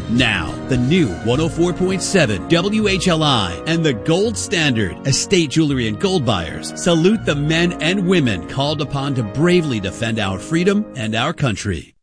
Now, the new 104.7 WHLI and the gold standard estate jewelry and gold buyers salute the men and women called upon to bravely defend our freedom and our country.